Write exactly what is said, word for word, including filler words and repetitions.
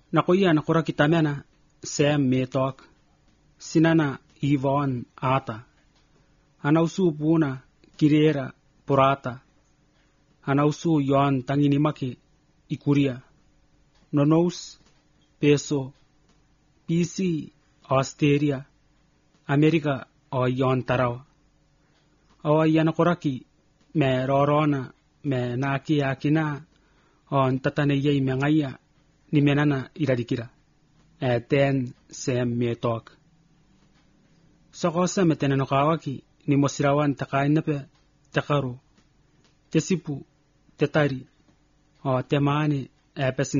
Nakuya nakura kitamena Sam metok. Sinana Yvonne ata. Anausu puna kirera purata. Anausu yon tanginimaki ikuria. Nonous peso P C Australia Amerika o yon taraw. O yanakuraki me rorona me naki akina on tatanayay mengaya ni menana iradikira. E ten Sam metok. Sokosa metenanokawaki ni mosirawan takain nape takaru. Tesipu tetari o temane e pesin